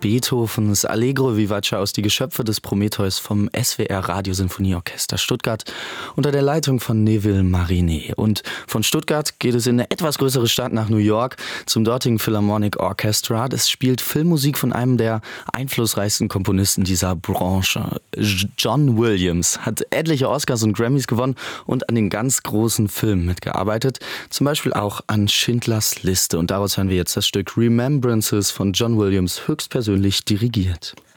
Beethovens Allegro vivace aus Die Geschöpfe des Prometheus vom SWR Radiosinfonieorchester Stuttgart unter der Leitung von Neville Marinet. Und von Stuttgart geht es in eine etwas größere Stadt nach New York zum dortigen Philharmonic Orchestra. Das spielt Filmmusik von einem der einflussreichsten Komponisten dieser Branche. John Williams hat etliche Oscars und Grammys gewonnen und an den ganz großen Filmen mitgearbeitet. Zum Beispiel auch an Schindlers Liste. Und daraus hören wir jetzt das Stück Remembrances von John Williams höchstpersönlich dirigiert.